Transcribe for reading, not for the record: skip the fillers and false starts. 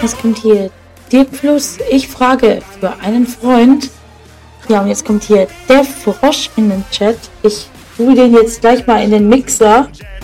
Es kommt hier Deep Fluss, ich frage für einen Freund. Ja, und jetzt kommt hier der Frosch in den Chat. Ich tue den jetzt gleich mal in den Mixer.